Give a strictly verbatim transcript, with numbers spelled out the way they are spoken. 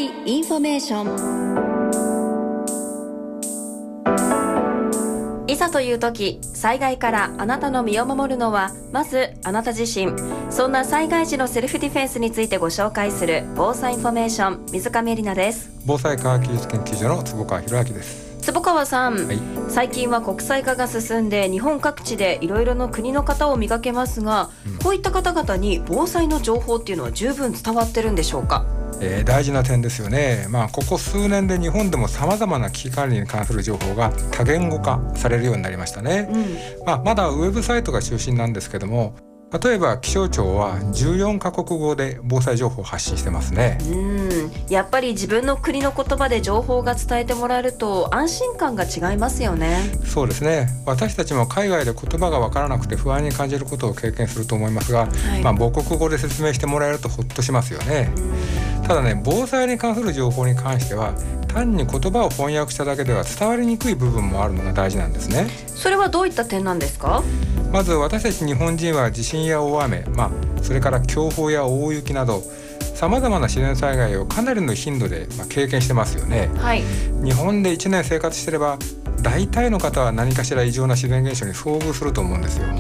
災インフォメーション。いざという時、災害からあなたの身を守るのはまずあなた自身。そんな災害時のセルフディフェンスについてご紹介する防災インフォメーション、水上絵里奈です。 防災科学技術研究所の坪川博明です。 坪川さん、 はい、 最近は国際化が進んで日本各地でいろいろな国の方を見かけますが、うん、こういった方々に防災の情報っていうのは十分伝わってるんでしょうか？ えー、大事な点ですよね。まあ、ここ数年で日本でもさまざまな危機管理に関する情報が多言語化されるようになりましたね。うんまあ、まだウェブサイトが中心なんですけども、例えば気象庁はじゅうよんカ国語で防災情報を発信してますね。 うんやっぱり自分の国の言葉で情報が伝えてもらえると安心感が違いますよね。 そうですね。私たちも海外で言葉が分からなくて不安に感じることを経験すると思いますが、はいまあ、母国語で説明してもらえるとほっとしますよね。ただね、防災に関する情報に関しては単に言葉を翻訳しただけでは伝わりにくい部分もあるのが大事なんですね。 それはどういった点なんですか？ まず私たち日本人は地震や大雨、まあ、それから強風や大雪などさまざまな自然災害をかなりの頻度で、まあ、経験してますよね。はい、日本でいちねん生活してれば大体の方は何かしら異常な自然現象に遭遇すると思うんですよ。